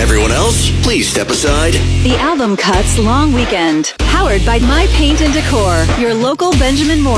Everyone else, please step aside. The Album Cuts Long Weekend. Powered by My Paint and Decor, your local Benjamin Moore.